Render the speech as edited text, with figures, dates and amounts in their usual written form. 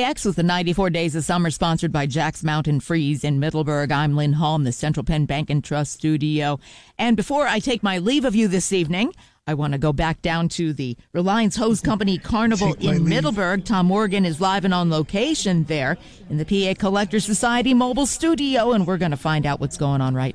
KMAX with the 94 Days of Summer, sponsored by Jack's Mountain Freeze in Middleburg. I'm Lynn Hall in the Central Penn Bank and Trust studio. And before I take my leave of you this evening, I want to go back down to the Reliance Hose Company Carnival in Middleburg. Tom Morgan is live and on location there in the PA Collector Society mobile studio, and we're going to find out what's going on right